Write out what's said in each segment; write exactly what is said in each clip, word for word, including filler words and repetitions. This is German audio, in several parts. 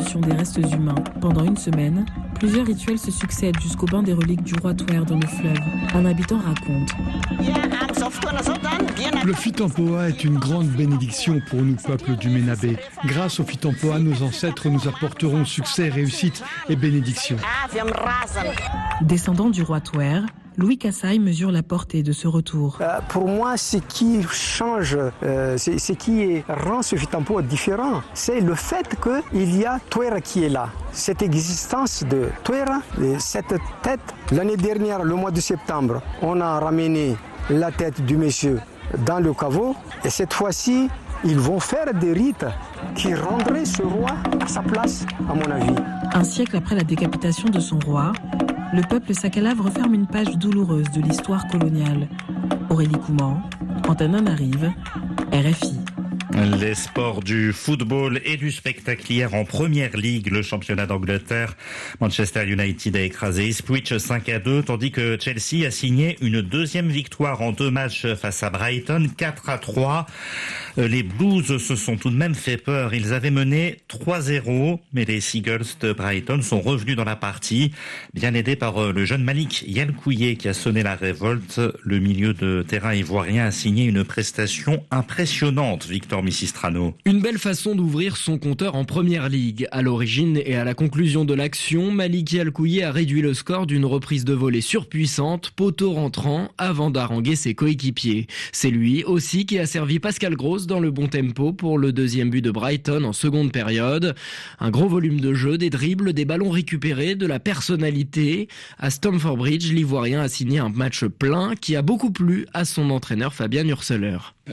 l'exhumation des restes humains. Pendant une semaine, plusieurs rituels se succèdent jusqu'au bain des reliques du roi Twer dans le fleuve. Un habitant raconte. Le Fitampoa est une grande bénédiction pour nous, peuple du Ménabé. Grâce au Fitampoa, nos ancêtres nous apporteront succès, réussite et bénédiction. Descendant du roi Twer, Louis Kassai mesure la portée de ce retour. Euh, pour moi, ce qui change, euh, ce qui rend ce Fitampoa différent, c'est le fait qu'il y a Twer qui est là. Cette existence de Twer, cette tête, l'année dernière, le mois de septembre, on a ramené la tête du monsieur dans le caveau et cette fois-ci, ils vont faire des rites qui rendraient ce roi à sa place, à mon avis. Un siècle après la décapitation de son roi, le peuple Sakalav referme une page douloureuse de l'histoire coloniale. Aurélie Couman, Antananarive, R F I. Les sports du football et du spectacle hier en première ligue, le championnat d'Angleterre. Manchester United a écrasé Ipswich cinq à deux, tandis que Chelsea a signé une deuxième victoire en deux matchs face à Brighton, quatre à trois. Les Blues se sont tout de même fait peur. Ils avaient mené trois zéro, mais les Seagulls de Brighton sont revenus dans la partie, bien aidés par le jeune Malik Yalkouye qui a sonné la révolte. Le milieu de terrain ivoirien a signé une prestation impressionnante, Victor Missistrano. Une belle façon d'ouvrir son compteur en première ligue. À l'origine et à la conclusion de l'action, Malik Yalkouye a réduit le score d'une reprise de volée surpuissante, poteau rentrant, avant d'haranguer ses coéquipiers. C'est lui aussi qui a servi Pascal Gross dans le bon tempo pour le deuxième but de Brighton en seconde période. Un gros volume de jeu, des dribbles, des ballons récupérés, de la personnalité. À Stamford Bridge, l'Ivoirien a signé un match plein qui a beaucoup plu à son entraîneur Fabien Hurseler.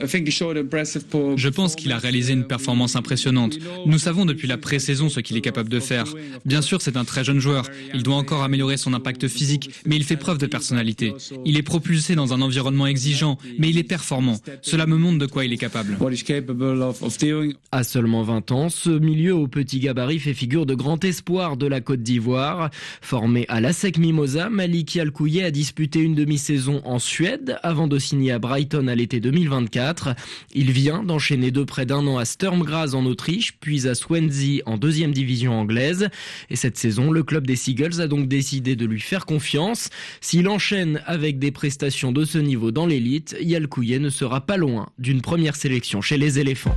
Je pense qu'il a réalisé une performance impressionnante. Nous savons depuis la pré-saison ce qu'il est capable de faire. Bien sûr, c'est un très jeune joueur. Il doit encore améliorer son impact physique, mais il fait preuve de personnalité. Il est propulsé dans un environnement exigeant, mais il est performant. Cela me montre de quoi il est capable. À seulement vingt ans, ce milieu au petit gabarit fait figure de grand espoir de la Côte d'Ivoire. Formé à l'ASEC Mimosa, Malik Yalkouye a disputé une demi-saison en Suède avant de signer à Brighton à l'été deux mille vingt-quatre. Il vient d'enchaîner de près d'un an à Sturm Graz en Autriche, puis à Swansea en deuxième division anglaise. Et cette saison, le club des Seagulls a donc décidé de lui faire confiance. S'il enchaîne avec des prestations de ce niveau dans l'élite, Yalkouye ne sera pas loin d'une première sélection chez les éléphants.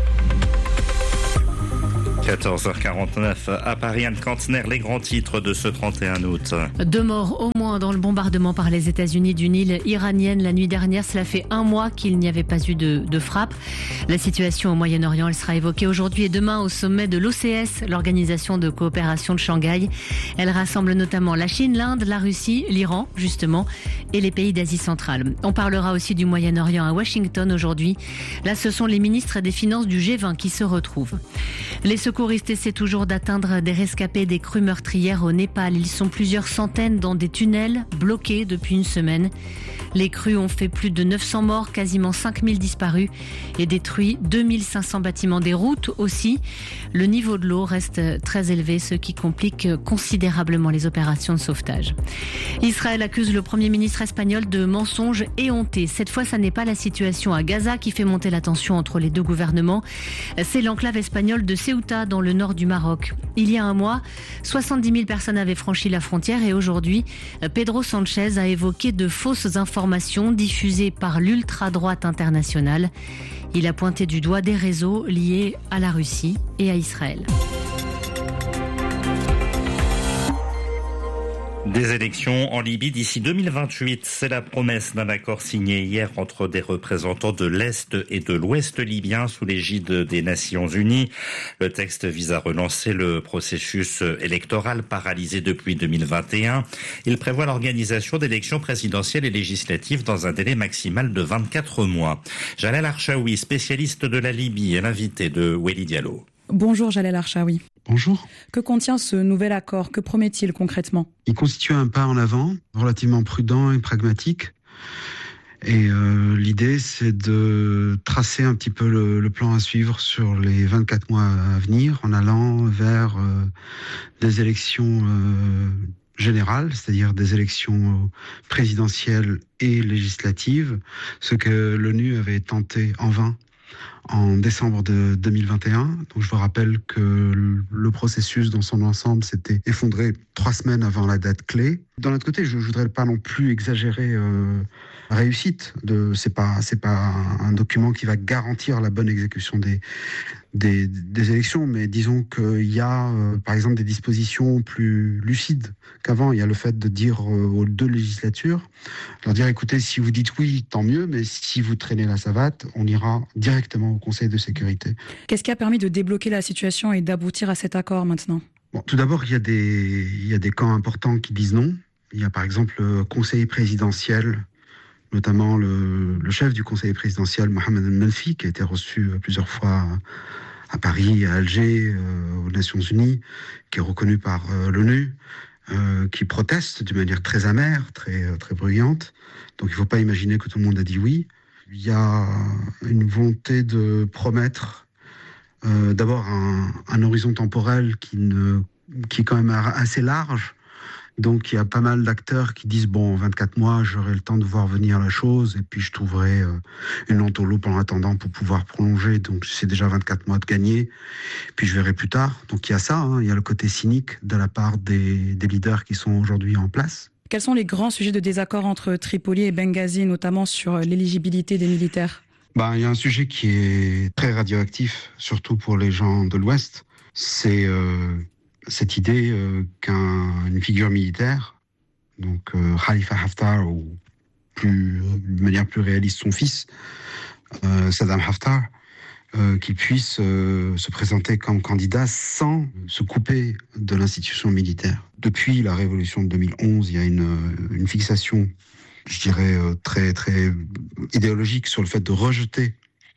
quatorze heures quarante-neuf à Paris, Anne Kantner, les grands titres de ce trente et un août. Deux morts au moins dans le bombardement par les États-Unis d'une île iranienne la nuit dernière. Cela fait un mois qu'il n'y avait pas eu de, de frappe. La situation au Moyen-Orient, elle sera évoquée aujourd'hui et demain au sommet de l'O C S, l'Organisation de coopération de Shanghai. Elle rassemble notamment la Chine, l'Inde, la Russie, l'Iran, justement, et les pays d'Asie centrale. On parlera aussi du Moyen-Orient à Washington aujourd'hui. Là, ce sont les ministres des Finances du G vingt qui se retrouvent. Les secouristes essaient toujours d'atteindre des rescapés des crues meurtrières au Népal. Ils sont plusieurs centaines dans des tunnels bloqués depuis une semaine. Les crues ont fait plus de neuf cents morts, quasiment cinq mille disparus et détruit deux mille cinq cents bâtiments. Des routes aussi. Le niveau de l'eau reste très élevé, ce qui complique considérablement les opérations de sauvetage. Israël accuse le Premier ministre espagnol de mensonges éhontés. Cette fois, ça n'est pas la situation à Gaza qui fait monter la tension entre les deux gouvernements. C'est l'enclave espagnole de Ceuta, dans le nord du Maroc. Il y a un mois, soixante-dix mille personnes avaient franchi la frontière et aujourd'hui, Pedro Sanchez a évoqué de fausses informations diffusées par l'ultra-droite internationale. Il a pointé du doigt des réseaux liés à la Russie et à Israël. Des élections en Libye d'ici deux mille vingt-huit, c'est la promesse d'un accord signé hier entre des représentants de l'Est et de l'Ouest libyen sous l'égide des Nations Unies. Le texte vise à relancer le processus électoral paralysé depuis deux mille vingt et un. Il prévoit l'organisation d'élections présidentielles et législatives dans un délai maximal de vingt-quatre mois. Jalal Archaoui, spécialiste de la Libye, est l'invité de Weli Diallo. Bonjour Jalal Archaoui. Bonjour. Que contient ce nouvel accord ? Que promet-il concrètement ? Il constitue un pas en avant, relativement prudent et pragmatique. Et euh, l'idée, c'est de tracer un petit peu le, le plan à suivre sur les vingt-quatre mois à venir, en allant vers euh, des élections euh, générales, c'est-à-dire des élections présidentielles et législatives, ce que l'ONU avait tenté en vain en décembre de deux mille vingt et un. Donc je vous rappelle que le processus dans son ensemble s'était effondré trois semaines avant la date clé. D'un autre côté, je ne voudrais pas non plus exagérer euh, la réussite. De, c'est pas, c'est pas un document qui va garantir la bonne exécution des, des, des élections, mais disons qu'il y a, euh, par exemple, des dispositions plus lucides qu'avant. Il y a le fait de dire euh, aux deux législatures, leur dire, écoutez, si vous dites oui, tant mieux, mais si vous traînez la savate, on ira directement au Conseil de sécurité. Qu'est-ce qui a permis de débloquer la situation et d'aboutir à cet accord maintenant ? Bon, tout d'abord, il y a des, il y a des camps importants qui disent non. Il y a par exemple le conseil présidentiel, notamment le, le chef du conseil présidentiel, Mohamed El-Menfi, qui a été reçu plusieurs fois à Paris, à Alger, euh, aux Nations Unies, qui est reconnu par euh, l'ONU, euh, qui proteste d'une manière très amère, très, très bruyante. Donc il ne faut pas imaginer que tout le monde a dit oui. Il y a une volonté de promettre euh, d'abord un, un horizon temporel qui, ne, qui est quand même assez large. Donc il y a pas mal d'acteurs qui disent bon, en vingt-quatre mois, j'aurai le temps de voir venir la chose et puis je trouverai euh, une entourloupe en attendant pour pouvoir prolonger. Donc c'est déjà vingt-quatre mois de gagner, puis je verrai plus tard. Donc il y a ça, hein, il y a le côté cynique de la part des, des leaders qui sont aujourd'hui en place. Quels sont les grands sujets de désaccord entre Tripoli et Benghazi, notamment sur l'éligibilité des militaires ? Ben, il y a un sujet qui est très radioactif, surtout pour les gens de l'Ouest. C'est euh, cette idée euh, qu'une figure militaire, donc euh, Khalifa Haftar, ou plus, de manière plus réaliste son fils, euh, Saddam Haftar, euh, qu'il puisse euh, se présenter comme candidat sans se couper de l'institution militaire. Depuis la révolution de deux mille onze, il y a une, une fixation, je dirais, euh, très, très idéologique sur le fait de rejeter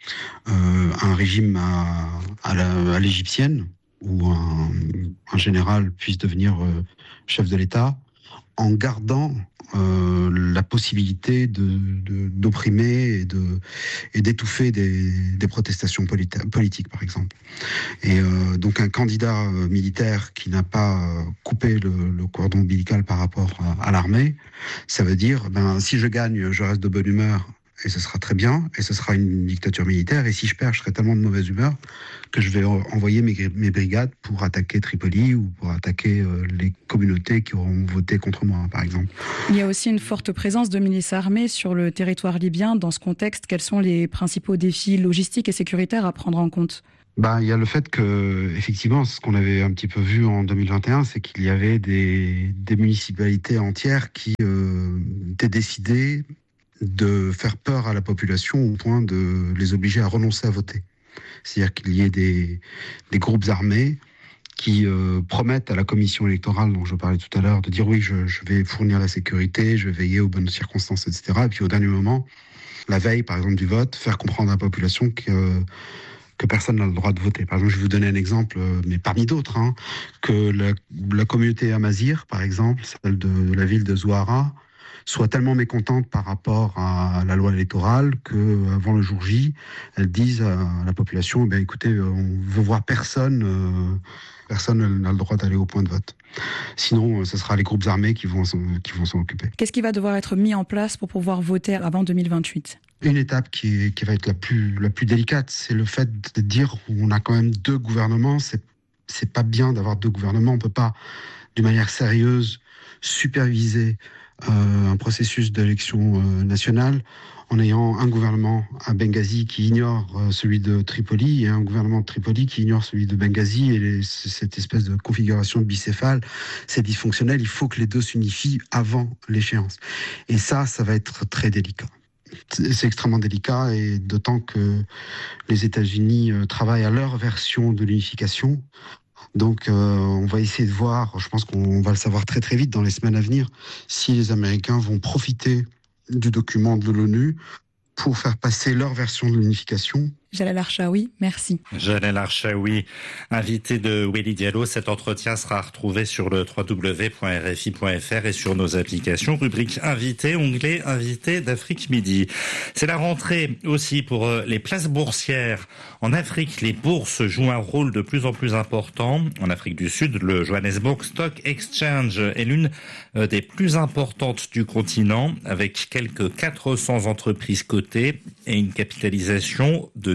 euh, un régime à, à, la, à l'égyptienne, où un, un général puisse devenir euh, chef de l'État, en gardant euh, la possibilité de, de, d'opprimer et, de, et d'étouffer des, des protestations politi- politiques, par exemple. Et euh, donc un candidat euh, militaire qui n'a pas euh, coupé le, le cordon ombilical par rapport à, à l'armée, ça veut dire, ben, si je gagne, je reste de bonne humeur, et ce sera très bien, et ce sera une dictature militaire, et si je perds, je serai tellement de mauvaise humeur que je vais envoyer mes, mes brigades pour attaquer Tripoli ou pour attaquer euh, les communautés qui auront voté contre moi, par exemple. Il y a aussi une forte présence de milices armées sur le territoire libyen. Dans ce contexte, quels sont les principaux défis logistiques et sécuritaires à prendre en compte ? Bah, il y a le fait que, effectivement, ce qu'on avait un petit peu vu en deux mille vingt et un, c'est qu'il y avait des, des municipalités entières qui euh, étaient décidées de faire peur à la population au point de les obliger à renoncer à voter. C'est-à-dire qu'il y ait des, des groupes armés qui euh, promettent à la commission électorale dont je parlais tout à l'heure de dire oui, je, je vais fournir la sécurité, je vais veiller aux bonnes circonstances, et cetera. Et puis au dernier moment, la veille, par exemple, du vote, faire comprendre à la population que, euh, que personne n'a le droit de voter. Par exemple, je vais vous donner un exemple, mais parmi d'autres, hein, que la, la communauté amazigh, par exemple, celle de, de la ville de Zouara, soit tellement mécontente par rapport à la loi électorale qu'avant le jour J, elles disent à la population, eh bien, écoutez, on veut voir personne, euh, personne n'a le droit d'aller au point de vote. Sinon, ce sera les groupes armés qui vont, qui vont s'en occuper. Qu'est-ce qui va devoir être mis en place pour pouvoir voter avant deux mille vingt-huit ? Une étape qui, est, qui va être la plus, la plus délicate, c'est le fait de dire qu'on a quand même deux gouvernements. C'est, c'est pas bien d'avoir deux gouvernements. On peut pas, d'une manière sérieuse, superviser Euh, un processus d'élection euh, nationale en ayant un gouvernement à Benghazi qui ignore euh, celui de Tripoli et un gouvernement de Tripoli qui ignore celui de Benghazi, et les, cette espèce de configuration bicéphale, c'est dysfonctionnel. Il faut que les deux s'unifient avant l'échéance. Et ça, ça va être très délicat. C'est extrêmement délicat, et d'autant que les États-Unis euh, travaillent à leur version de l'unification. Donc euh, on va essayer de voir, je pense qu'on va le savoir très très vite dans les semaines à venir, si les Américains vont profiter du document de l'ONU pour faire passer leur version de l'unification. Jalal Archaoui, merci. Jalal Archaoui, invité de Willy Diallo. Cet entretien sera retrouvé sur le w w w point r f i point f r et sur nos applications. Rubrique invité, onglet invité d'Afrique Midi. C'est la rentrée aussi pour les places boursières. En Afrique, les bourses jouent un rôle de plus en plus important. En Afrique du Sud, le Johannesburg Stock Exchange est l'une des plus importantes du continent, avec quelques quatre cents entreprises cotées et une capitalisation de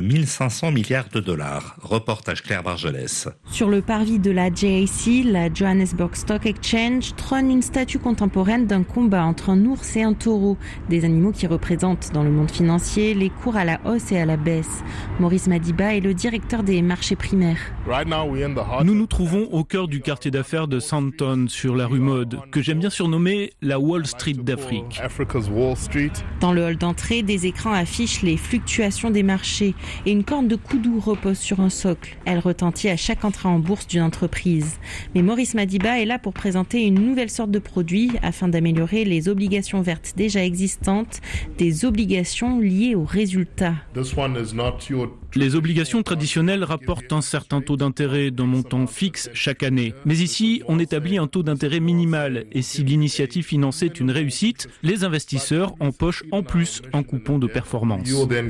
mille cinq cents milliards de dollars. Reportage Claire Bargelès. Sur le parvis de la J A C, la Johannesburg Stock Exchange, trône une statue contemporaine d'un combat entre un ours et un taureau. Des animaux qui représentent dans le monde financier les cours à la hausse et à la baisse. Maurice Madiba est le directeur des marchés primaires. Nous nous trouvons au cœur du quartier d'affaires de Sandton, sur la rue Mode, que j'aime bien surnommer la Wall Street d'Afrique. Dans le hall d'entrée, des écrans affichent les fluctuations des marchés et une corne de koudou repose sur un socle. Elle retentit à chaque entrée en bourse d'une entreprise. Mais Maurice Madiba est là pour présenter une nouvelle sorte de produit afin d'améliorer les obligations vertes déjà existantes, des obligations liées aux résultats. Les obligations traditionnelles rapportent un certain taux d'intérêt d'un montant fixe chaque année. Mais ici, on établit un taux d'intérêt minimal et si l'initiative financée est une réussite, les investisseurs empochent en plus un coupon de performance.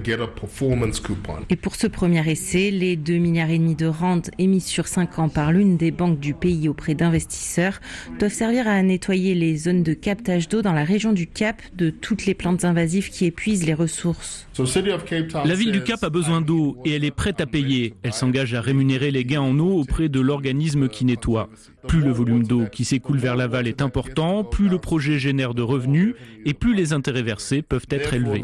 Et pour ce premier essai, les deux milliards et demi de rand émis sur cinq ans par l'une des banques du pays auprès d'investisseurs doivent servir à nettoyer les zones de captage d'eau dans la région du Cap de toutes les plantes invasives qui épuisent les ressources. La ville du Cap a besoin d'eau et elle est prête à payer. Elle s'engage à rémunérer les gains en eau auprès de l'organisme qui nettoie. Plus le volume d'eau qui s'écoule vers l'aval est important, plus le projet génère de revenus et plus les intérêts versés peuvent être élevés.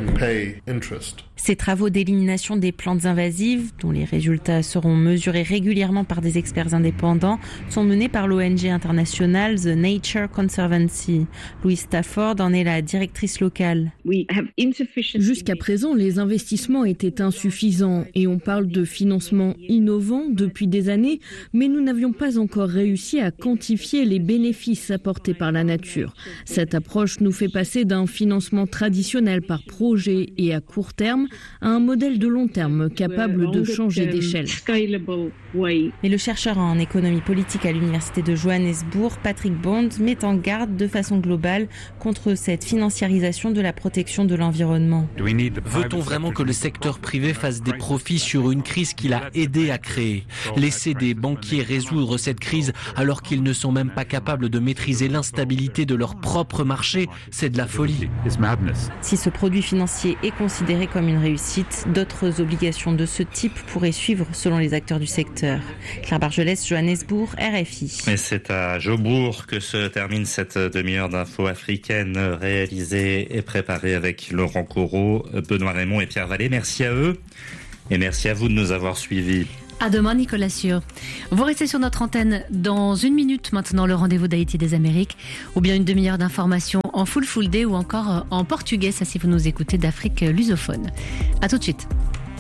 Ces travaux d'élimination des plantes invasives, dont les résultats seront mesurés régulièrement par des experts indépendants, sont menés par l'O N G internationale The Nature Conservancy. Louise Stafford en est la directrice locale. Jusqu'à présent, les investissements étaient insuffisants et on parle de financement innovant depuis des années, mais nous n'avions pas encore réussi à quantifier les bénéfices apportés par la nature. Cette approche nous fait passer d'un financement traditionnel par projet et à court terme à un modèle de long terme capable de changer d'échelle. Mais le chercheur en économie politique à l'université de Johannesburg, Patrick Bond, met en garde de façon globale contre cette financiarisation de la protection de l'environnement. Veut-on vraiment que le secteur privé fasse des profits sur une crise qu'il a aidé à créer ? Laisser des banquiers résoudre cette crise alors qu'ils ne sont même pas capables de maîtriser l'instabilité de leur propre marché, c'est de la folie. Si ce produit financier est considéré comme une réussite, d'autres obligations de ce type pourraient suivre selon les acteurs du secteur. Claire Bargelès, Johannesburg, R F I. Et c'est à Jobourg que se termine cette demi-heure d'infos africaines réalisée et préparée avec Laurent Corot, Benoît Raymond et Pierre Vallée. Merci à eux et merci à vous de nous avoir suivis. À demain, Nicolas Sûr. Vous restez sur notre antenne dans une minute maintenant, le rendez-vous d'Haïti des Amériques, ou bien une demi-heure d'informations en full full day ou encore en portugais, ça si vous nous écoutez d'Afrique lusophone. À tout de suite.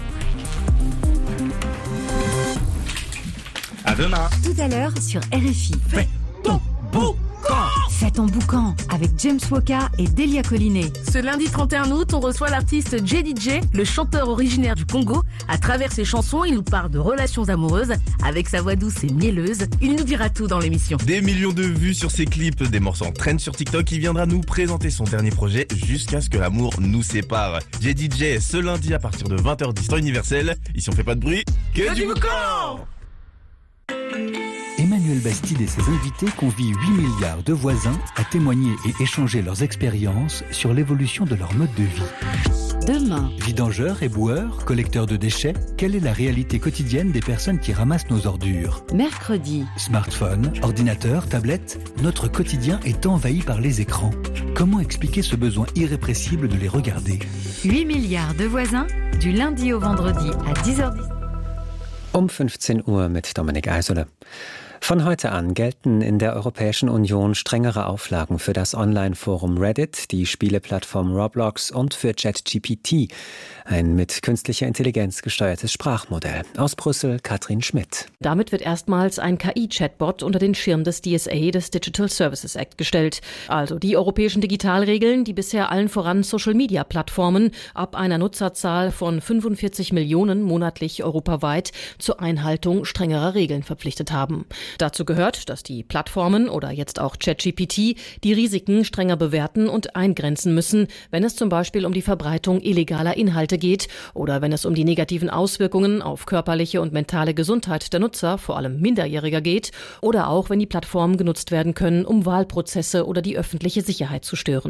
À demain. Tout à l'heure sur R F I. Fais ton boucan. Fais ton boucan avec James Woka et Delia Collinet. Ce lundi trente et un août, on reçoit l'artiste J D J, le chanteur originaire du Congo. À travers ses chansons, il nous parle de relations amoureuses. Avec sa voix douce et mielleuse, il nous dira tout dans l'émission. Des millions de vues sur ses clips, des morceaux en trend sur TikTok. Il viendra nous présenter son dernier projet jusqu'à ce que l'amour nous sépare. J D J ce lundi à partir de vingt heures dix temps universel. Ici on fait pas de bruit, que, que du boucan. Emmanuel Bastide et ses invités convient huit milliards de voisins à témoigner et échanger leurs expériences sur l'évolution de leur mode de vie. Demain, vidangeurs, éboueurs, collecteurs de déchets, quelle est la réalité quotidienne des personnes qui ramassent nos ordures ? Mercredi, smartphone, ordinateur, tablette, notre quotidien est envahi par les écrans. Comment expliquer ce besoin irrépressible de les regarder ? huit milliards de voisins, du lundi au vendredi à dix heures dix. Um fünfzehn Uhr mit Dominik Eisele. Von heute an gelten in der Europäischen Union strengere Auflagen für das Online-Forum Reddit, die Spieleplattform Roblox und für ChatGPT, ein mit künstlicher Intelligenz gesteuertes Sprachmodell. Aus Brüssel, Katrin Schmidt. Damit wird erstmals ein K I-Chatbot unter den Schirm des D S A, des Digital Services Act, gestellt. Also die europäischen Digitalregeln, die bisher allen voran Social-Media-Plattformen ab einer Nutzerzahl von fünfundvierzig Millionen monatlich europaweit zur Einhaltung strengerer Regeln verpflichtet haben. Dazu gehört, dass die Plattformen oder jetzt auch ChatGPT die Risiken strenger bewerten und eingrenzen müssen, wenn es zum Beispiel um die Verbreitung illegaler Inhalte geht oder wenn es um die negativen Auswirkungen auf körperliche und mentale Gesundheit der Nutzer, vor allem Minderjähriger, geht oder auch wenn die Plattformen genutzt werden können, um Wahlprozesse oder die öffentliche Sicherheit zu stören.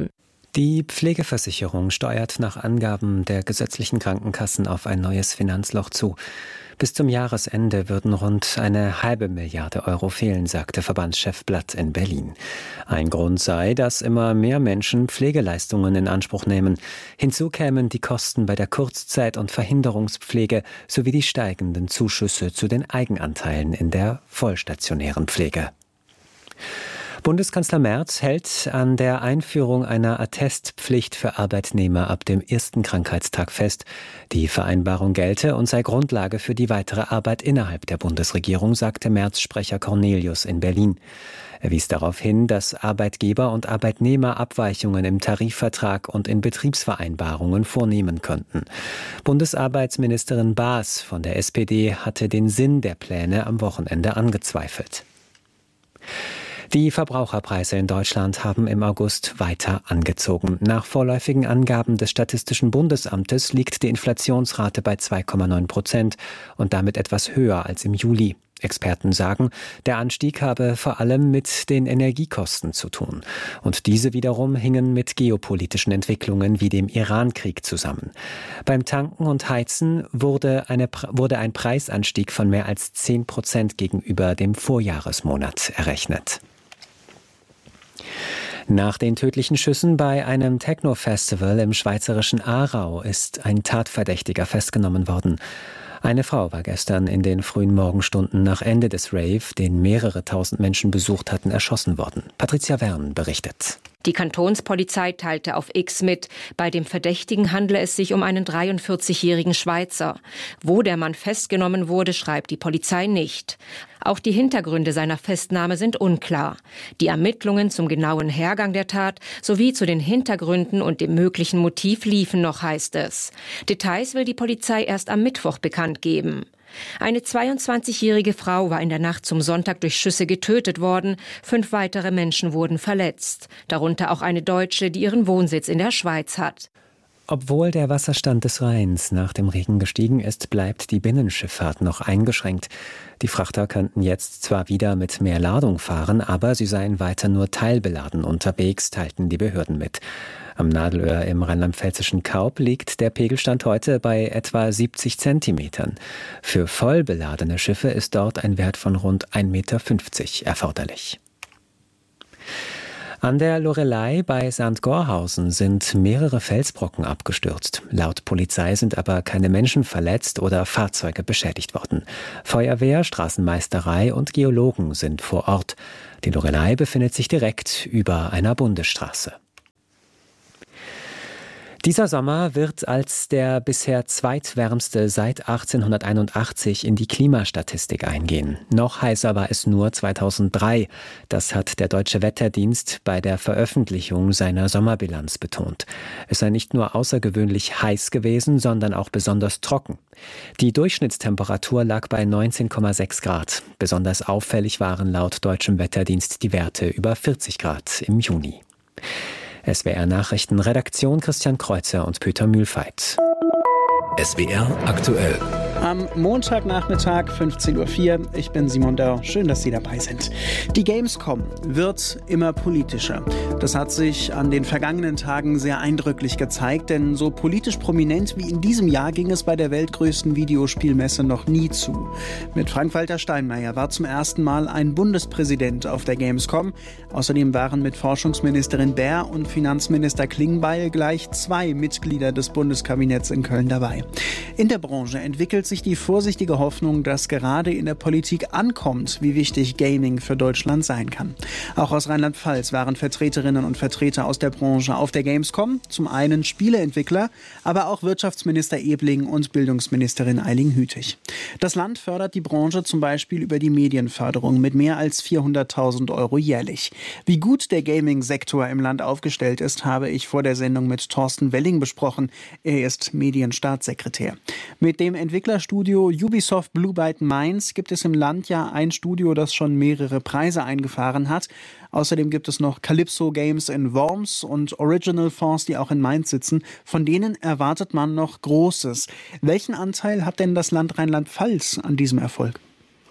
Die Pflegeversicherung steuert nach Angaben der gesetzlichen Krankenkassen auf ein neues Finanzloch zu. Bis zum Jahresende würden rund eine halbe Milliarde Euro fehlen, sagte Verbandschef Blatt in Berlin. Ein Grund sei, dass immer mehr Menschen Pflegeleistungen in Anspruch nehmen. Hinzu kämen die Kosten bei der Kurzzeit- und Verhinderungspflege sowie die steigenden Zuschüsse zu den Eigenanteilen in der vollstationären Pflege. Bundeskanzler Merz hält an der Einführung einer Attestpflicht für Arbeitnehmer ab dem ersten Krankheitstag fest. Die Vereinbarung gelte und sei Grundlage für die weitere Arbeit innerhalb der Bundesregierung, sagte Merz-Sprecher Cornelius in Berlin. Er wies darauf hin, dass Arbeitgeber und Arbeitnehmer Abweichungen im Tarifvertrag und in Betriebsvereinbarungen vornehmen könnten. Bundesarbeitsministerin Baas von der S P D hatte den Sinn der Pläne am Wochenende angezweifelt. Die Verbraucherpreise in Deutschland haben im August weiter angezogen. Nach vorläufigen Angaben des Statistischen Bundesamtes liegt die Inflationsrate bei zwei Komma neun Prozent und damit etwas höher als im Juli. Experten sagen, der Anstieg habe vor allem mit den Energiekosten zu tun. Und diese wiederum hingen mit geopolitischen Entwicklungen wie dem Iran-Krieg zusammen. Beim Tanken und Heizen wurde, eine, wurde ein Preisanstieg von mehr als zehn Prozent gegenüber dem Vorjahresmonat errechnet. Nach den tödlichen Schüssen bei einem Techno-Festival im schweizerischen Aarau ist ein Tatverdächtiger festgenommen worden. Eine Frau war gestern in den frühen Morgenstunden nach Ende des Rave, den mehrere tausend Menschen besucht hatten, erschossen worden. Patricia Wern berichtet. Die Kantonspolizei teilte auf X mit, bei dem Verdächtigen handle es sich um einen dreiundvierzigjährigen Schweizer. Wo der Mann festgenommen wurde, schreibt die Polizei nicht. Auch die Hintergründe seiner Festnahme sind unklar. Die Ermittlungen zum genauen Hergang der Tat sowie zu den Hintergründen und dem möglichen Motiv liefen noch, heißt es. Details will die Polizei erst am Mittwoch bekannt geben. Eine zweiundzwanzigjährige Frau war in der Nacht zum Sonntag durch Schüsse getötet worden. Fünf weitere Menschen wurden verletzt. Darunter auch eine Deutsche, die ihren Wohnsitz in der Schweiz hat. Obwohl der Wasserstand des Rheins nach dem Regen gestiegen ist, bleibt die Binnenschifffahrt noch eingeschränkt. Die Frachter könnten jetzt zwar wieder mit mehr Ladung fahren, aber sie seien weiter nur teilbeladen unterwegs, teilten die Behörden mit. Am Nadelöhr im rheinland-pfälzischen Kaub liegt der Pegelstand heute bei etwa siebzig Zentimetern. Für voll beladene Schiffe ist dort ein Wert von rund ein Meter fünfzig erforderlich. An der Loreley bei Sankt Gorhausen sind mehrere Felsbrocken abgestürzt. Laut Polizei sind aber keine Menschen verletzt oder Fahrzeuge beschädigt worden. Feuerwehr, Straßenmeisterei und Geologen sind vor Ort. Die Loreley befindet sich direkt über einer Bundesstraße. Dieser Sommer wird als der bisher zweitwärmste seit achtzehnhunderteinundachtzig in die Klimastatistik eingehen. Noch heißer war es nur zweitausenddrei. Das hat der Deutsche Wetterdienst bei der Veröffentlichung seiner Sommerbilanz betont. Es sei nicht nur außergewöhnlich heiß gewesen, sondern auch besonders trocken. Die Durchschnittstemperatur lag bei neunzehn Komma sechs Grad. Besonders auffällig waren laut Deutschem Wetterdienst die Werte über vierzig Grad im Juni. S W R Nachrichten, Redaktion Christian Kreuzer und Peter Mühlfeit. S W R aktuell. Am Montagnachmittag fünfzehn Uhr vier. Ich bin Simon Dörr. Schön, dass Sie dabei sind. Die Gamescom wird immer politischer. Das hat sich an den vergangenen Tagen sehr eindrücklich gezeigt, denn so politisch prominent wie in diesem Jahr ging es bei der weltgrößten Videospielmesse noch nie zu. Mit Frank-Walter Steinmeier war zum ersten Mal ein Bundespräsident auf der Gamescom. Außerdem waren mit Forschungsministerin Baer und Finanzminister Klingbeil gleich zwei Mitglieder des Bundeskabinetts in Köln dabei. In der Branche entwickelt sich die vorsichtige Hoffnung, dass gerade in der Politik ankommt, wie wichtig Gaming für Deutschland sein kann. Auch aus Rheinland-Pfalz waren Vertreterinnen und Vertreter aus der Branche auf der Gamescom. Zum einen Spieleentwickler, aber auch Wirtschaftsminister Ebling und Bildungsministerin Eiling-Hütig. Das Land fördert die Branche zum Beispiel über die Medienförderung mit mehr als vierhunderttausend Euro jährlich. Wie gut der Gaming-Sektor im Land aufgestellt ist, habe ich vor der Sendung mit Thorsten Welling besprochen. Er ist Medienstaatssekretär. Mit dem Entwicklerstudio Ubisoft Blue Byte Mainz gibt es im Land ja ein Studio, das schon mehrere Preise eingefahren hat. Außerdem gibt es noch Calypso Games in Worms und Original Force, die auch in Mainz sitzen. Von denen erwartet man noch Großes. Welchen Anteil hat denn das Land Rheinland-Pfalz an diesem Erfolg?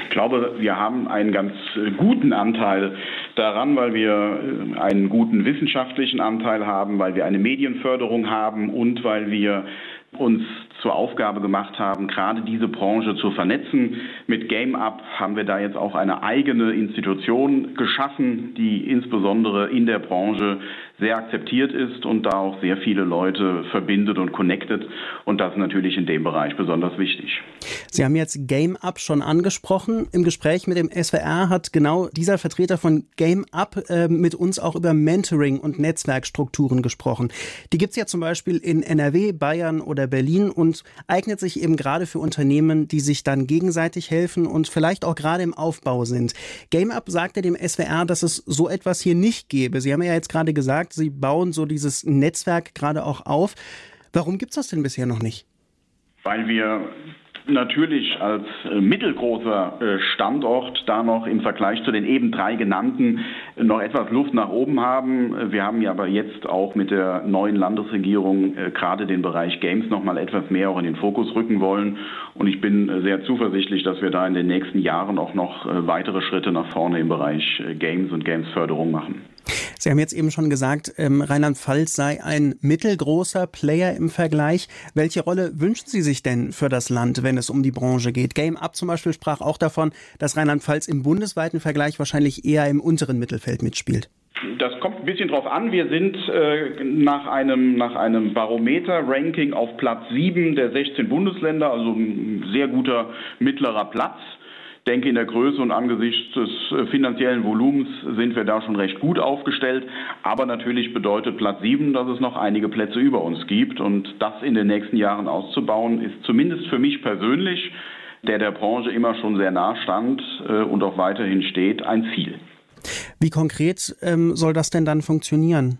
Ich glaube, wir haben einen ganz guten Anteil daran, weil wir einen guten wissenschaftlichen Anteil haben, weil wir eine Medienförderung haben und weil wir uns zur Aufgabe gemacht haben, gerade diese Branche zu vernetzen. Mit GameUp haben wir da jetzt auch eine eigene Institution geschaffen, die insbesondere in der Branche sehr akzeptiert ist und da auch sehr viele Leute verbindet und connectet. Und das ist natürlich in dem Bereich besonders wichtig. Sie haben jetzt GameUp schon angesprochen. Im Gespräch mit dem S W R hat genau dieser Vertreter von GameUp äh, mit uns auch über Mentoring und Netzwerkstrukturen gesprochen. Die gibt es ja zum Beispiel in N R W, Bayern oder Berlin und eignet sich eben gerade für Unternehmen, die sich dann gegenseitig helfen und vielleicht auch gerade im Aufbau sind. GameUp sagte dem S W R, dass es so etwas hier nicht gäbe. Sie haben ja jetzt gerade gesagt, Sie bauen so dieses Netzwerk gerade auch auf. Warum gibt es das denn bisher noch nicht? Weil wir natürlich als mittelgroßer Standort da noch im Vergleich zu den eben drei genannten noch etwas Luft nach oben haben. Wir haben ja aber jetzt auch mit der neuen Landesregierung gerade den Bereich Games noch mal etwas mehr auch in den Fokus rücken wollen. Und ich bin sehr zuversichtlich, dass wir da in den nächsten Jahren auch noch weitere Schritte nach vorne im Bereich Games und Gamesförderung machen. Sie haben jetzt eben schon gesagt, ähm, Rheinland-Pfalz sei ein mittelgroßer Player im Vergleich. Welche Rolle wünschen Sie sich denn für das Land, wenn es um die Branche geht? GameUp zum Beispiel sprach auch davon, dass Rheinland-Pfalz im bundesweiten Vergleich wahrscheinlich eher im unteren Mittelfeld mitspielt. Das kommt ein bisschen drauf an. Wir sind äh, nach einem, nach einem Barometer-Ranking auf Platz sieben der sechzehn Bundesländer, also ein sehr guter mittlerer Platz. Ich denke, in der Größe und angesichts des finanziellen Volumens sind wir da schon recht gut aufgestellt. Aber natürlich bedeutet Platz sieben, dass es noch einige Plätze über uns gibt. Und das in den nächsten Jahren auszubauen, ist zumindest für mich persönlich, der der Branche immer schon sehr nah stand äh, und auch weiterhin steht, ein Ziel. Wie konkret ähm, soll das denn dann funktionieren?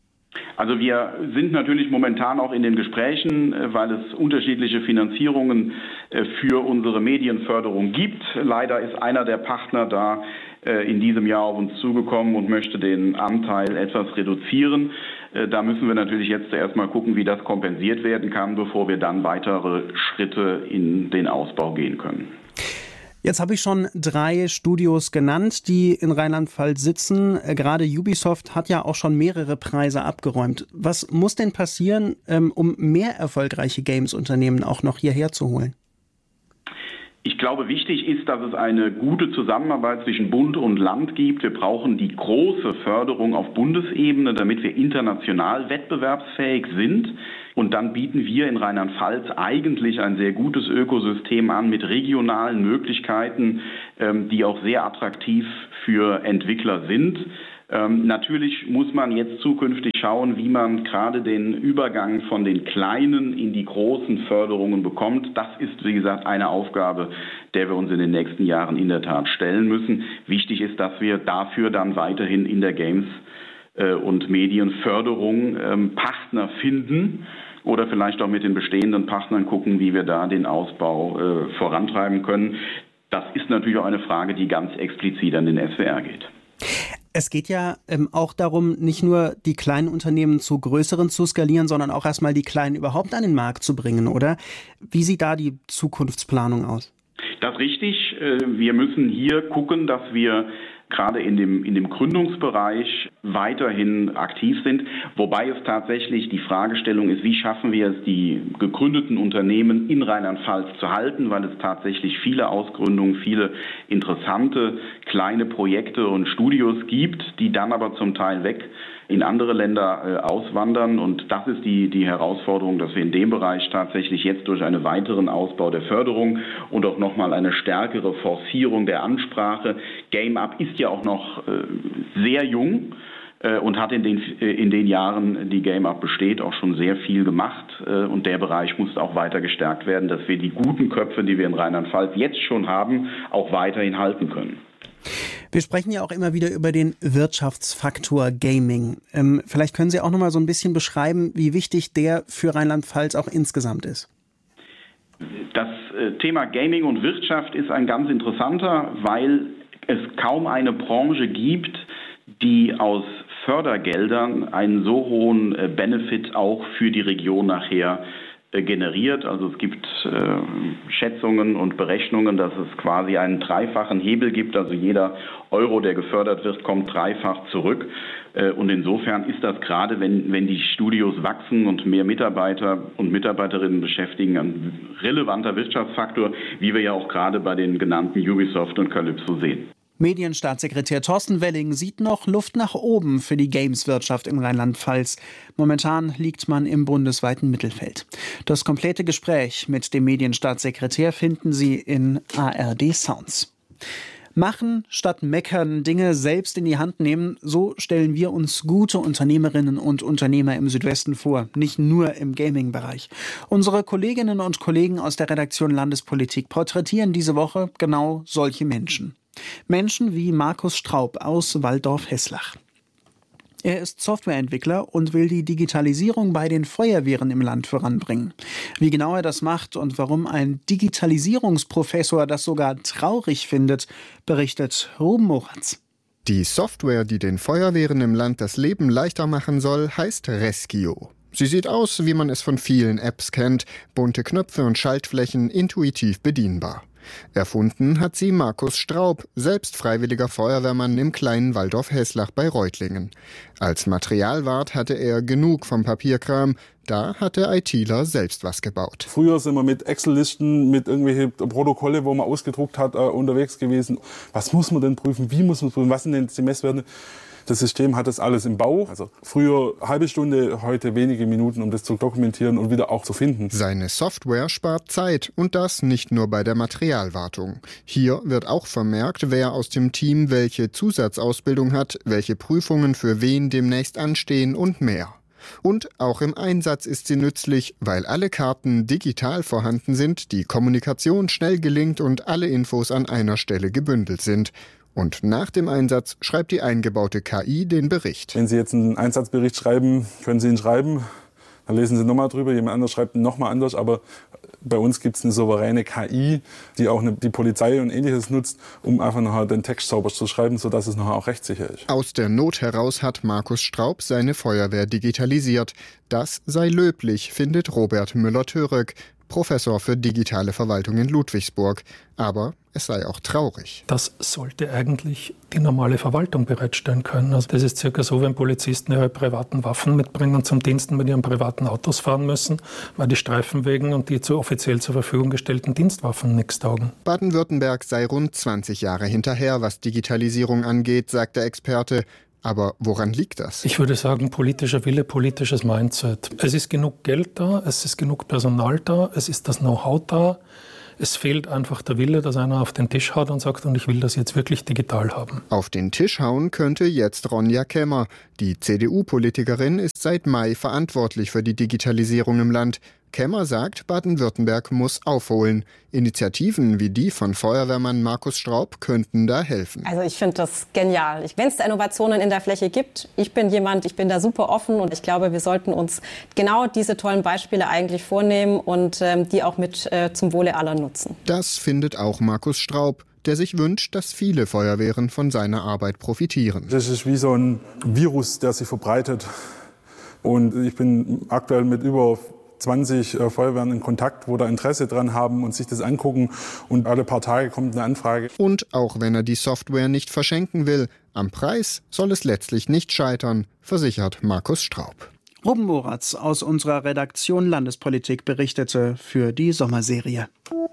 Also wir sind natürlich momentan auch in den Gesprächen, weil es unterschiedliche Finanzierungen für unsere Medienförderung gibt. Leider ist einer der Partner da in diesem Jahr auf uns zugekommen und möchte den Anteil etwas reduzieren. Da müssen wir natürlich jetzt erstmal gucken, wie das kompensiert werden kann, bevor wir dann weitere Schritte in den Ausbau gehen können. Jetzt habe ich schon drei Studios genannt, die in Rheinland-Pfalz sitzen. Gerade Ubisoft hat ja auch schon mehrere Preise abgeräumt. Was muss denn passieren, um mehr erfolgreiche Games-Unternehmen auch noch hierher zu holen? Ich glaube, wichtig ist, dass es eine gute Zusammenarbeit zwischen Bund und Land gibt. Wir brauchen die große Förderung auf Bundesebene, damit wir international wettbewerbsfähig sind. Und dann bieten wir in Rheinland-Pfalz eigentlich ein sehr gutes Ökosystem an mit regionalen Möglichkeiten, die auch sehr attraktiv für Entwickler sind. Ähm, natürlich muss man jetzt zukünftig schauen, wie man gerade den Übergang von den kleinen in die großen Förderungen bekommt. Das ist, wie gesagt, eine Aufgabe, der wir uns in den nächsten Jahren in der Tat stellen müssen. Wichtig ist, dass wir dafür dann weiterhin in der Games- äh, und Medienförderung ähm, Partner finden oder vielleicht auch mit den bestehenden Partnern gucken, wie wir da den Ausbau äh, vorantreiben können. Das ist natürlich auch eine Frage, die ganz explizit an den S W R geht. Es geht ja ähm, auch darum, nicht nur die kleinen Unternehmen zu größeren zu skalieren, sondern auch erstmal die kleinen überhaupt an den Markt zu bringen, oder? Wie sieht da die Zukunftsplanung aus? Das ist richtig. Wir müssen hier gucken, dass wir gerade in dem, in dem Gründungsbereich weiterhin aktiv sind, wobei es tatsächlich die Fragestellung ist, wie schaffen wir es, die gegründeten Unternehmen in Rheinland-Pfalz zu halten, weil es tatsächlich viele Ausgründungen, viele interessante kleine Projekte und Studios gibt, die dann aber zum Teil weg in andere Länder äh, auswandern. Und das ist die, die Herausforderung, dass wir in dem Bereich tatsächlich jetzt durch einen weiteren Ausbau der Förderung und auch nochmal eine stärkere Forcierung der Ansprache. GameUp ist ja auch noch äh, sehr jung äh, und hat in den, äh, in den Jahren, die GameUp besteht, auch schon sehr viel gemacht. Äh, und der Bereich muss auch weiter gestärkt werden, dass wir die guten Köpfe, die wir in Rheinland-Pfalz jetzt schon haben, auch weiterhin halten können. Wir sprechen ja auch immer wieder über den Wirtschaftsfaktor Gaming. Ähm, vielleicht können Sie auch noch mal so ein bisschen beschreiben, wie wichtig der für Rheinland-Pfalz auch insgesamt ist. Das äh, Thema Gaming und Wirtschaft ist ein ganz interessanter, weil es kaum eine Branche gibt, die aus Fördergeldern einen so hohen äh, Benefit auch für die Region nachher generiert. Also es gibt äh, Schätzungen und Berechnungen, dass es quasi einen dreifachen Hebel gibt. Also jeder Euro, der gefördert wird, kommt dreifach zurück. Äh, und insofern ist das gerade, wenn, wenn die Studios wachsen und mehr Mitarbeiter und Mitarbeiterinnen beschäftigen, ein relevanter Wirtschaftsfaktor, wie wir ja auch gerade bei den genannten Ubisoft und Calypso sehen. Medienstaatssekretär Thorsten Welling sieht noch Luft nach oben für die Games-Wirtschaft in Rheinland-Pfalz. Momentan liegt man im bundesweiten Mittelfeld. Das komplette Gespräch mit dem Medienstaatssekretär finden Sie in A R D Sounds. Machen statt meckern, Dinge selbst in die Hand nehmen, so stellen wir uns gute Unternehmerinnen und Unternehmer im Südwesten vor, nicht nur im Gaming-Bereich. Unsere Kolleginnen und Kollegen aus der Redaktion Landespolitik porträtieren diese Woche genau solche Menschen. Menschen wie Markus Straub aus Walldorf-Hesslach. Er ist Softwareentwickler und will die Digitalisierung bei den Feuerwehren im Land voranbringen. Wie genau er das macht und warum ein Digitalisierungsprofessor das sogar traurig findet, berichtet Ruben Moratz. Die Software, die den Feuerwehren im Land das Leben leichter machen soll, heißt Rescue. Sie sieht aus, wie man es von vielen Apps kennt, bunte Knöpfe und Schaltflächen, intuitiv bedienbar. Erfunden hat sie Markus Straub, selbst freiwilliger Feuerwehrmann im kleinen Walldorf-Hesslach bei Reutlingen. Als Materialwart hatte er genug vom Papierkram, da hat der ITler selbst was gebaut. Früher sind wir mit Excel-Listen, mit irgendwelchen Protokolle, wo man ausgedruckt hat, unterwegs gewesen. Was muss man denn prüfen, wie muss man prüfen, was sind denn die Messwerte? Das System hat das alles im Bauch. Also früher halbe Stunde, heute wenige Minuten, um das zu dokumentieren und wieder auch zu finden. Seine Software spart Zeit und das nicht nur bei der Materialwartung. Hier wird auch vermerkt, wer aus dem Team welche Zusatzausbildung hat, welche Prüfungen für wen demnächst anstehen und mehr. Und auch im Einsatz ist sie nützlich, weil alle Karten digital vorhanden sind, die Kommunikation schnell gelingt und alle Infos an einer Stelle gebündelt sind. Und nach dem Einsatz schreibt die eingebaute K I den Bericht. Wenn Sie jetzt einen Einsatzbericht schreiben, können Sie ihn schreiben, dann lesen Sie nochmal drüber, jemand anders schreibt ihn nochmal anders, aber bei uns gibt es eine souveräne K I, die auch eine, die Polizei und Ähnliches nutzt, um einfach nachher den Text sauber zu schreiben, sodass es nachher auch rechtssicher ist. Aus der Not heraus hat Markus Straub seine Feuerwehr digitalisiert. Das sei löblich, findet Robert Müller-Török, Professor für digitale Verwaltung in Ludwigsburg. Aber es sei auch traurig. Das sollte eigentlich die normale Verwaltung bereitstellen können. Also das ist circa so, wenn Polizisten ihre privaten Waffen mitbringen und zum Diensten mit ihren privaten Autos fahren müssen, weil die Streifenwegen und die zu offiziell zur Verfügung gestellten Dienstwaffen nichts taugen. Baden-Württemberg sei rund zwanzig Jahre hinterher, was Digitalisierung angeht, sagt der Experte. Aber woran liegt das? Ich würde sagen, politischer Wille, politisches Mindset. Es ist genug Geld da, es ist genug Personal da, es ist das Know-how da. Es fehlt einfach der Wille, dass einer auf den Tisch haut und sagt, und ich will das jetzt wirklich digital haben. Auf den Tisch hauen könnte jetzt Ronja Kemmer. Die C D U-Politikerin ist seit Mai verantwortlich für die Digitalisierung im Land. Kemmer sagt, Baden-Württemberg muss aufholen. Initiativen wie die von Feuerwehrmann Markus Straub könnten da helfen. Also ich finde das genial. Wenn es da Innovationen in der Fläche gibt, ich bin jemand, ich bin da super offen und ich glaube, wir sollten uns genau diese tollen Beispiele eigentlich vornehmen und ähm, die auch mit äh, zum Wohle aller nutzen. Das findet auch Markus Straub, der sich wünscht, dass viele Feuerwehren von seiner Arbeit profitieren. Das ist wie so ein Virus, der sich verbreitet. Und ich bin aktuell mit über zwanzig äh, Feuerwehren in Kontakt, wo da Interesse dran haben und sich das angucken. Und alle paar Tage kommt eine Anfrage. Und auch wenn er die Software nicht verschenken will, am Preis soll es letztlich nicht scheitern, versichert Markus Straub. Ruben Moratz aus unserer Redaktion Landespolitik berichtete für die Sommerserie.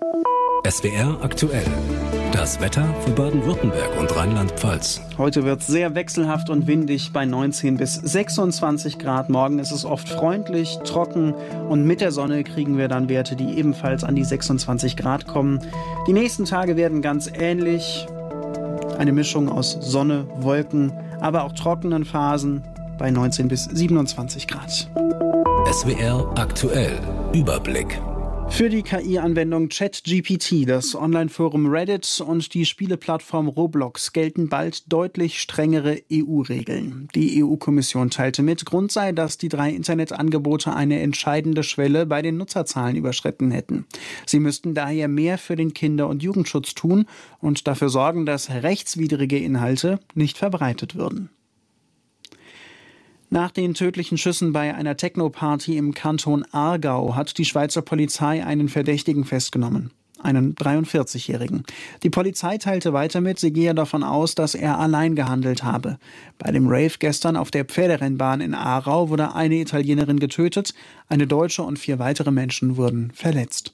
S W R aktuell. Das Wetter für Baden-Württemberg und Rheinland-Pfalz. Heute wird es sehr wechselhaft und windig bei neunzehn bis sechsundzwanzig Grad. Morgen ist es oft freundlich, trocken und mit der Sonne kriegen wir dann Werte, die ebenfalls an die sechsundzwanzig Grad kommen. Die nächsten Tage werden ganz ähnlich. Eine Mischung aus Sonne, Wolken, aber auch trockenen Phasen bei neunzehn bis siebenundzwanzig Grad. S W R aktuell. Überblick. Für die K I-Anwendung ChatGPT, das Online-Forum Reddit und die Spieleplattform Roblox gelten bald deutlich strengere E U-Regeln. Die E U-Kommission teilte mit, Grund sei, dass die drei Internetangebote eine entscheidende Schwelle bei den Nutzerzahlen überschritten hätten. Sie müssten daher mehr für den Kinder- und Jugendschutz tun und dafür sorgen, dass rechtswidrige Inhalte nicht verbreitet würden. Nach den tödlichen Schüssen bei einer Techno-Party im Kanton Aargau hat die Schweizer Polizei einen Verdächtigen festgenommen. Einen dreiundvierzigjährigen. Die Polizei teilte weiter mit, sie gehe davon aus, dass er allein gehandelt habe. Bei dem Rave gestern auf der Pferderennbahn in Aarau wurde eine Italienerin getötet, eine Deutsche und vier weitere Menschen wurden verletzt.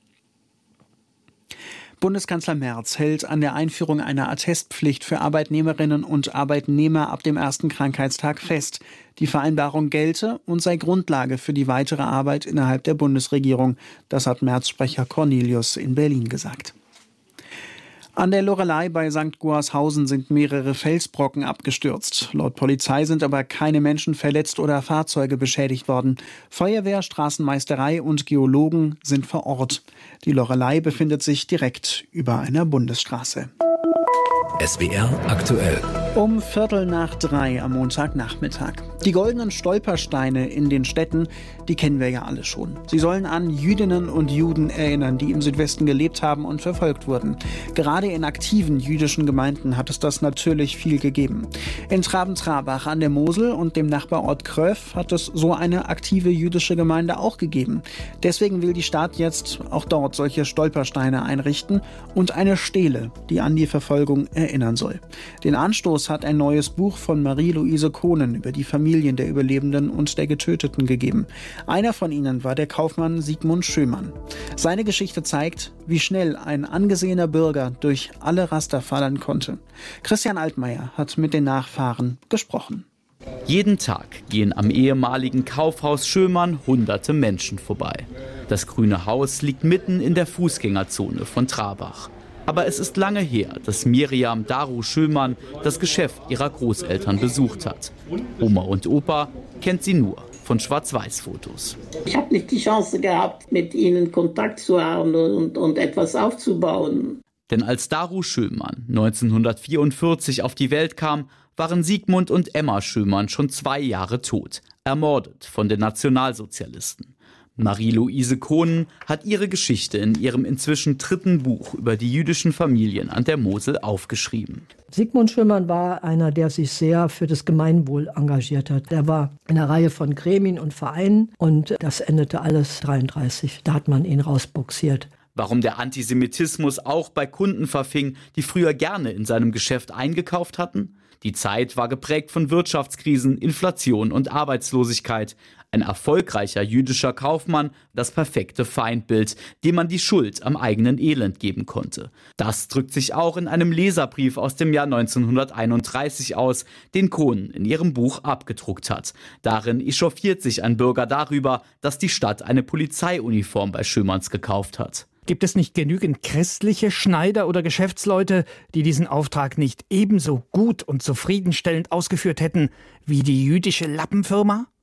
Bundeskanzler Merz hält an der Einführung einer Attestpflicht für Arbeitnehmerinnen und Arbeitnehmer ab dem ersten Krankheitstag fest. Die Vereinbarung gelte und sei Grundlage für die weitere Arbeit innerhalb der Bundesregierung. Das hat Merz-Sprecher Cornelius in Berlin gesagt. An der Loreley bei Sankt Goarshausen sind mehrere Felsbrocken abgestürzt. Laut Polizei sind aber keine Menschen verletzt oder Fahrzeuge beschädigt worden. Feuerwehr, Straßenmeisterei und Geologen sind vor Ort. Die Loreley befindet sich direkt über einer Bundesstraße. S W R aktuell. Um Viertel nach drei am Montagnachmittag. Die goldenen Stolpersteine in den Städten, die kennen wir ja alle schon. Sie sollen an Jüdinnen und Juden erinnern, die im Südwesten gelebt haben und verfolgt wurden. Gerade in aktiven jüdischen Gemeinden hat es das natürlich viel gegeben. In Traben-Trabach an der Mosel und dem Nachbarort Kröv hat es so eine aktive jüdische Gemeinde auch gegeben. Deswegen will die Stadt jetzt auch dort solche Stolpersteine einrichten und eine Stele, die an die Verfolgung erinnern soll. Den Anstoß hat ein neues Buch von Marie-Louise Kohnen über die Familien der Überlebenden und der Getöteten gegeben. Einer von ihnen war der Kaufmann Sigmund Schömann. Seine Geschichte zeigt, wie schnell ein angesehener Bürger durch alle Raster fallen konnte. Christian Altmaier hat mit den Nachfahren gesprochen. Jeden Tag gehen am ehemaligen Kaufhaus Schömann hunderte Menschen vorbei. Das Grüne Haus liegt mitten in der Fußgängerzone von Trabach. Aber es ist lange her, dass Miriam Daru Schömann das Geschäft ihrer Großeltern besucht hat. Oma und Opa kennt sie nur von Schwarz-Weiß-Fotos. Ich habe nicht die Chance gehabt, mit ihnen Kontakt zu haben und, und etwas aufzubauen. Denn als Daru Schömann neunzehnhundertvierundvierzig auf die Welt kam, waren Sigmund und Emma Schömann schon zwei Jahre tot, ermordet von den Nationalsozialisten. Marie-Louise Kohnen hat ihre Geschichte in ihrem inzwischen dritten Buch über die jüdischen Familien an der Mosel aufgeschrieben. Sigmund Schömann war einer, der sich sehr für das Gemeinwohl engagiert hat. Er war in einer Reihe von Gremien und Vereinen und das endete alles dreiunddreißig. Da hat man ihn rausboxiert. Warum der Antisemitismus auch bei Kunden verfing, die früher gerne in seinem Geschäft eingekauft hatten? Die Zeit war geprägt von Wirtschaftskrisen, Inflation und Arbeitslosigkeit. Ein erfolgreicher jüdischer Kaufmann, das perfekte Feindbild, dem man die Schuld am eigenen Elend geben konnte. Das drückt sich auch in einem Leserbrief aus dem Jahr neunzehnhunderteinunddreißig aus, den Kohnen in ihrem Buch abgedruckt hat. Darin echauffiert sich ein Bürger darüber, dass die Stadt eine Polizeiuniform bei Schömanns gekauft hat. Gibt es nicht genügend christliche Schneider oder Geschäftsleute, die diesen Auftrag nicht ebenso gut und zufriedenstellend ausgeführt hätten wie die jüdische Lappenfirma?